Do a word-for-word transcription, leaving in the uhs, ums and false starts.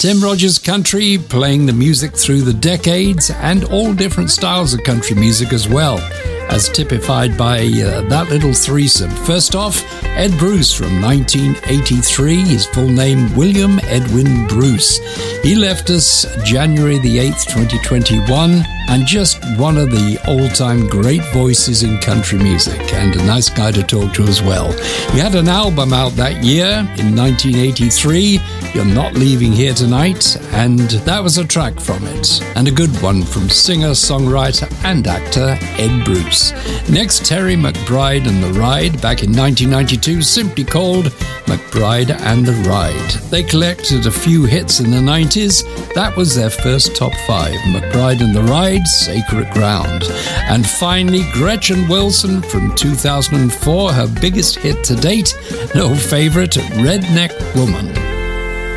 Tim Rogers Country, playing the music through the decades and all different styles of country music as well, as typified by uh, that little threesome. First off, Ed Bruce from nineteen eighty-three, his full name William Edwin Bruce. He left us January the eighth, twenty twenty-one, and just one of the all-time great voices in country music, and a nice guy to talk to as well. He had an album out that year in nineteen eighty-three, You're Not Leaving Here Tonight, and that was a track from it, and a good one from singer, songwriter and actor Ed Bruce. Next, Terry McBride and the Ride, back in nineteen ninety-two, simply called McBride and the Ride. They collected a few hits in the nineties. That was their first top five, McBride and the Ride, Sacred Ground. And finally, Gretchen Wilson from two thousand four, her biggest hit to date, no favorite, Redneck Woman.